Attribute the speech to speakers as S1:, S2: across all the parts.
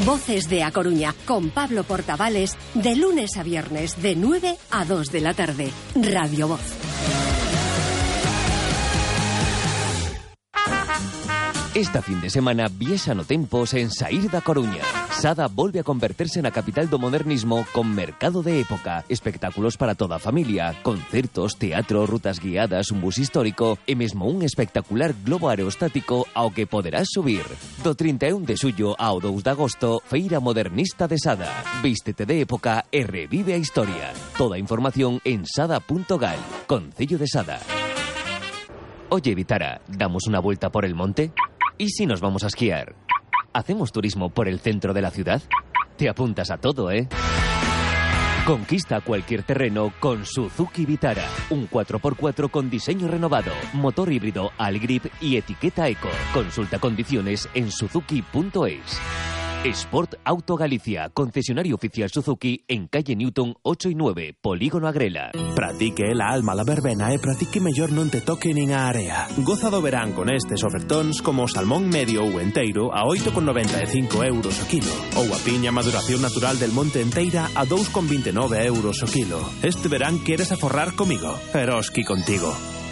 S1: Voces de A Coruña, con Pablo Portavales, de lunes a viernes, de 9 a 2 de la tarde. Radio Voz.
S2: Esta fin de semana viexan o tempo sen saír da Coruña. Sada volve a converterse na capital do modernismo con mercado de época, espectáculos para toda a familia, concertos, teatro, rutas guiadas, un bus histórico e mesmo un espectacular globo aerostático ao que poderás subir. Do 31 de xullo ao 2 de agosto, Feira Modernista de Sada. Vístete de época e revive a historia. Toda a información en sada.gal. Concello de Sada. Oye, Vitara, ¿damos una vuelta por el monte? ¿Y si nos vamos a esquiar? ¿Hacemos turismo por el centro de la ciudad? Te apuntas a todo, ¿eh? Conquista cualquier terreno con Suzuki Vitara. Un 4x4 con diseño renovado, motor híbrido Algrip y etiqueta Eco. Consulta condiciones en suzuki.es. Sport Auto Galicia, concesionario oficial Suzuki en calle Newton 8 y 9, Polígono Agrela.
S3: Pratique la alma la verbena e pratique mellor non te toque nin a area. Goza do verán con estes ofertóns como o salmón medio ou enteiro a 8,95 euros o kilo ou a piña maduración natural del Monte Enteira a 2,29 euros o kilo. Este verán queres aforrar comigo, Eroski contigo.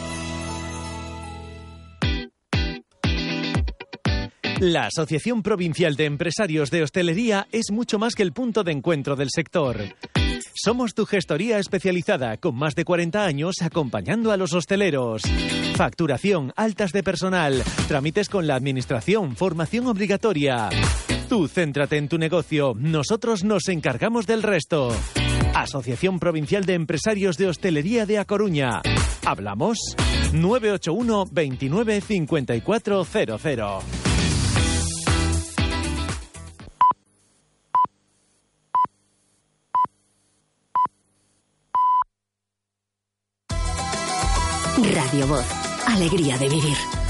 S4: La Asociación Provincial de Empresarios de Hostelería es mucho más que el punto de encuentro del sector. Somos tu gestoría especializada con más de 40 años acompañando a los hosteleros. Facturación, altas de personal, trámites con la administración, formación obligatoria. Tú céntrate en tu negocio, nosotros nos encargamos del resto. Asociación Provincial de Empresarios de Hostelería de A Coruña. ¿Hablamos? 981 29 5400.
S1: Radio Voz. Alegría de vivir.